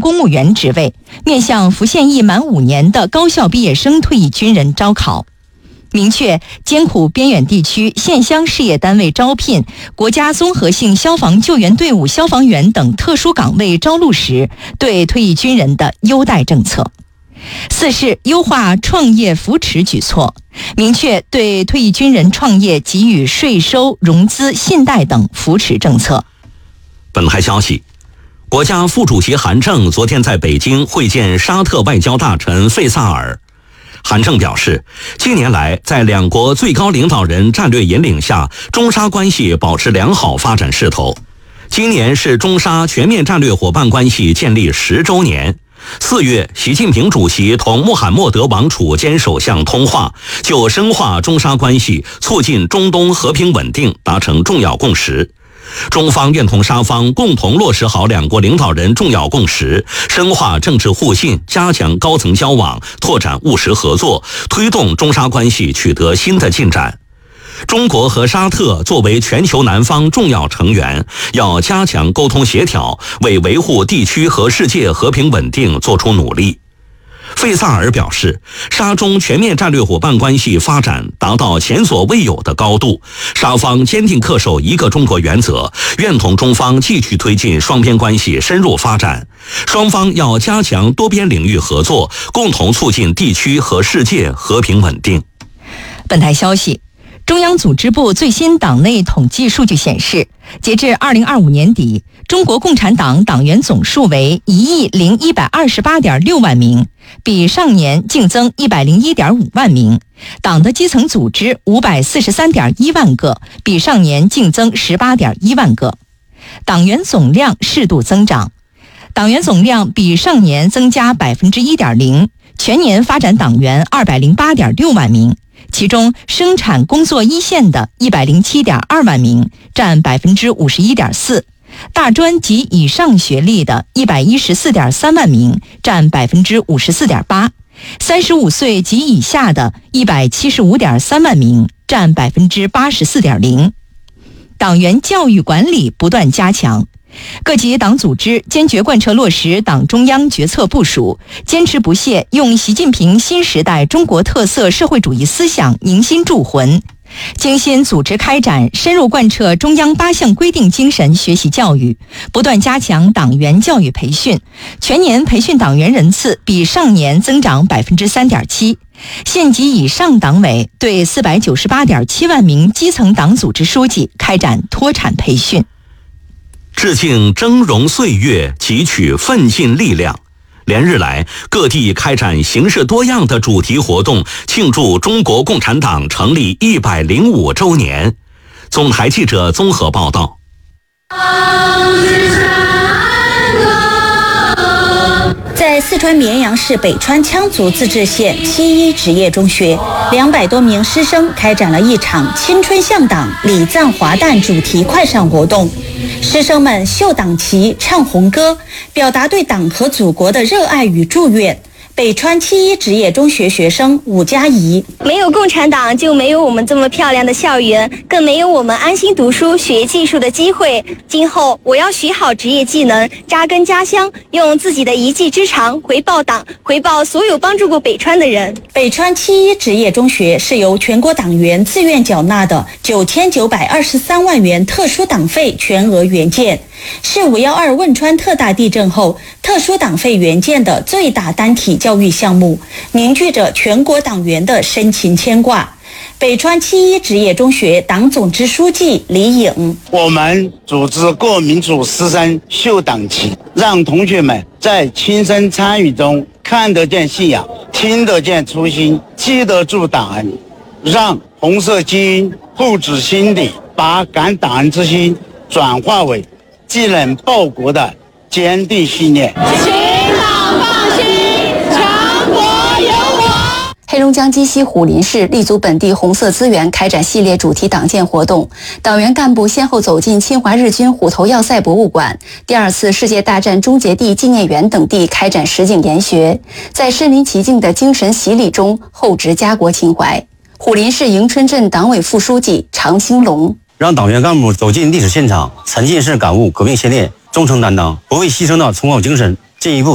公务员职位，面向服现役满5年的高校毕业生退役军人招考。明确艰苦边远地区县乡事业单位招聘国家综合性消防救援队伍消防员等特殊岗位招录时对退役军人的优待政策。4是优化创业扶持举措，明确对退役军人创业给予税收、融资、信贷等扶持政策。 本台消息，国家副主席韩正昨天在北京会见沙特外交大臣费萨尔。韩正表示，近年来在两国最高领导人战略引领下，中沙关系保持良好发展势头。今年是中沙全面战略伙伴关系建立10周年。4月，习近平主席同穆罕默德王储兼首相通话，就深化中沙关系、促进中东和平稳定达成重要共识。中方愿同沙方共同落实好两国领导人重要共识，深化政治互信，加强高层交往，拓展务实合作，推动中沙关系取得新的进展。中国和沙特作为全球南方重要成员，要加强沟通协调，为维护地区和世界和平稳定做出努力。费萨尔表示，沙中全面战略伙伴关系发展达到前所未有的高度，沙方坚定恪守一个中国原则，愿同中方继续推进双边关系深入发展。双方要加强多边领域合作，共同促进地区和世界和平稳定。 本台消息，中央组织部最新党内统计数据显示，截至2025年底，中国共产党党员总数为10128.6万名，比上年净增101.5万名。党的基层组织543.1万个，比上年净增18.1万个。党员总量适度增长，党员总量比上年增加1.0%，全年发展党员208.6万名。其中生产工作一线的107.2万名，占51.4%，大专及以上学历的114.3万名，占54.8%， 35岁及以下的175.3万名，占84.0%。党员教育管理不断加强，各级党组织坚决贯彻落实党中央决策部署，坚持不懈用习近平新时代中国特色社会主义思想凝心铸魂，精心组织开展深入贯彻中央8项规定精神学习教育，不断加强党员教育培训，全年培训党员人次比上年增长3.7%。县级以上党委对498.7万名基层党组织书记开展脱产培训。 致敬峥嵘岁月，汲取奋进力量。连日来，各地开展形式多样的主题活动，庆祝中国共产党成立105周年。总台记者综合报道。 在四川绵阳市北川羌族自治县7-1职业中学，200多名师生开展了一场青春向党、礼赞华诞主题快闪活动。师生们绣党旗、唱红歌，表达对党和祖国的热爱与祝愿。北川7-1职业中学学生武佳怡： 没有共产党，就没有我们这么漂亮的校园，更没有我们安心读书、学技术的机会。今后我要学好职业技能，扎根家乡，用自己的一技之长回报党，回报所有帮助过北川的人。 北川7-1职业中学是由全国党员自愿缴纳的9923万元特殊党费全额援建，是5.12汶川特大地震后特殊党费援建的最大单体教育项目，凝聚着全国党员的深情牵挂。北川7-1职业中学党总支书记李颖： 我们组织各民族师生绣党旗，让同学们在亲身参与中看得见信仰，听得见初心，记得住党恩，让红色基因厚植心底，把感党恩之心转化为继任报国的坚定信念。 黑龙江鸡西虎林市立足本地红色资源，开展系列主题党建活动。党员干部先后走进侵华日军虎头要塞博物馆、第2次世界大战终结地纪念园等地开展实景研学，在身临其境的精神洗礼中厚植家国情怀。虎林市迎春镇党委副书记常兴龙： 让党员干部走进历史现场，沉浸式感悟革命先烈，忠诚担当，不畏牺牲的崇高精神，进一步